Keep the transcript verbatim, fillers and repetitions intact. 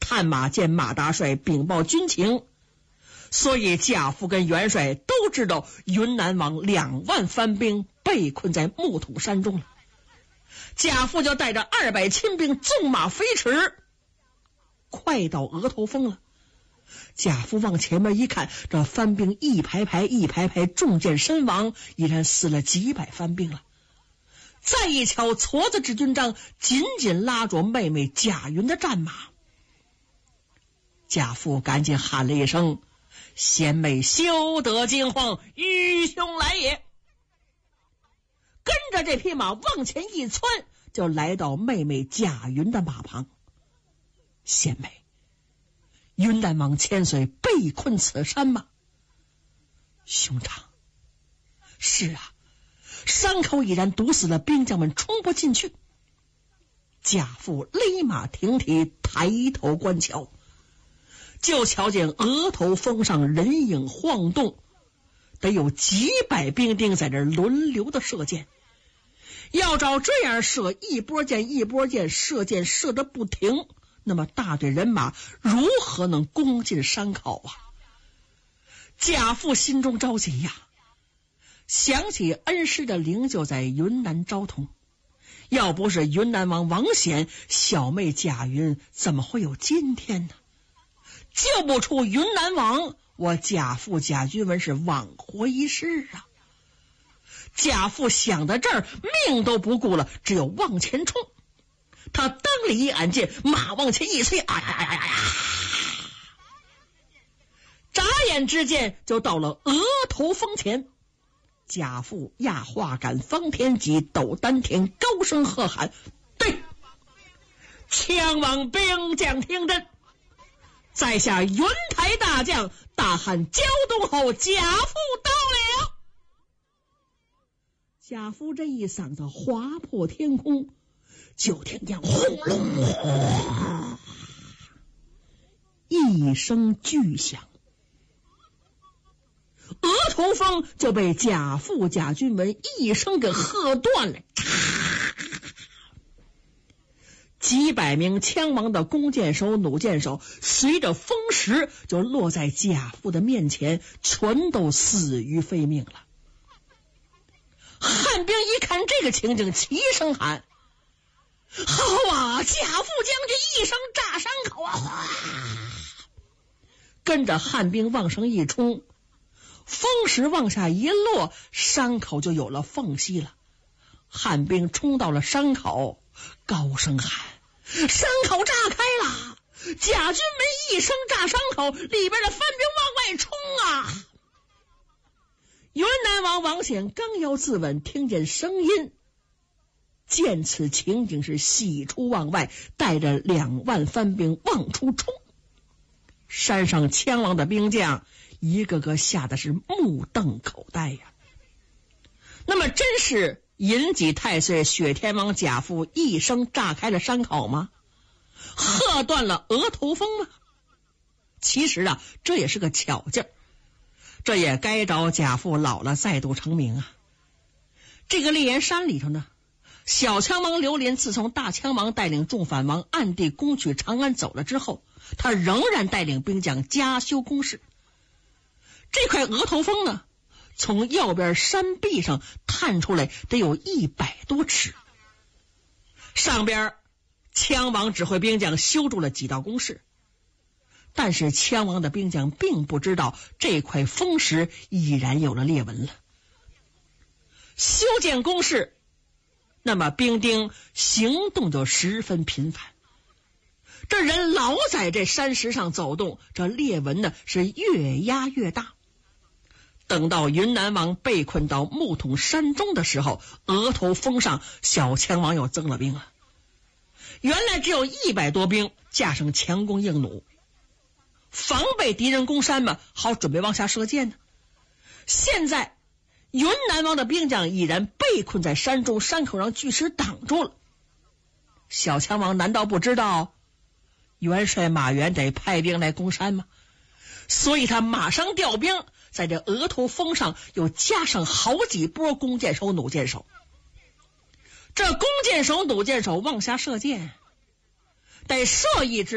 探马见马大帅禀报军情，所以贾父跟元帅都知道云南王两万番兵被困在木桶山中了。贾父就带着二百亲兵纵马飞驰，快到额头峰了。贾父往前面一看，这番兵一排排一排排中箭身亡，已然死了几百番兵了。再一瞧，矬子支军长紧紧拉着妹妹贾云的战马。贾父赶紧喊了一声：“贤妹休得惊慌，愚兄来也。”跟着这匹马往前一窜，就来到妹妹贾云的马旁。贤妹，云南王千岁被困此山吗？兄长，是啊，山口已然堵死了，兵将们冲不进去。贾父勒马停蹄，抬头观瞧，就瞧见额头峰上人影晃动，得有几百兵丁在这轮流的射箭。要照这样射，一波箭一波箭，射箭射得不停，那么大队人马如何能攻进山口啊？贾父心中着急呀，想起恩师的灵柩在云南昭通，要不是云南王王显，小妹贾云怎么会有今天呢？救不出云南王，我贾父贾君文是枉活一世啊！贾父想到这儿，命都不顾了，只有往前冲。他当里一按箭，马往前一催，哎呀呀呀呀！眨眼之间就到了额头峰前。贾父压画杆，方天戟，抖丹田，高声喝喊：“对！枪王兵将听真！在下云台大将，大汉胶东侯贾父到了！”贾父这一嗓子划破天空，就听见轰隆一声巨响，额头峰就被贾父贾君文一声给喝断了。几百名枪王的弓箭手弩箭手随着风石就落在贾父的面前，全都死于非命了。汉兵一看这个情景，齐声喊：“好啊！贾父将军一声炸伤口啊！”跟着汉兵往上一冲，风石往下一落，山口就有了缝隙了。汉兵冲到了山口，高声喊：“山口炸开了！”贾军们一声炸伤口，里边的番兵往外冲啊！云南王王显刚要自刎，听见声音，见此情景是喜出望外，带着两万番兵往出冲。山上枪王的兵将一个个吓得是目瞪口呆呀。那么真是银戟太岁雪天王贾父一声炸开了山口吗？喝断了额头峰吗？其实啊，这也是个巧劲儿，这也该找贾父老了再度成名啊。这个烈焰山里头呢，小枪王刘林自从大枪王带领众反王暗地攻取长安走了之后，他仍然带领兵将加修工事。这块额头峰呢，从右边山壁上探出来得有一百多尺，上边枪王指挥兵将修筑了几道工事，但是枪王的兵将并不知道这块峰石已然有了裂纹了。修建工事，那么兵丁行动就十分频繁，这人老在这山石上走动，这裂纹呢是越压越大。等到云南王被困到木桶山中的时候，额头峰上小枪王又增了兵了。原来只有一百多兵，加上强弓硬弩，防备敌人攻山嘛，好准备往下射箭呢。现在云南王的兵将已然被困在山中，山口上巨石挡住了。小强王难道不知道元帅马援得派兵来攻山吗？所以他马上调兵，在这额头峰上又加上好几波弓箭手弩箭手。这弓箭手弩箭手往下射箭，得射一支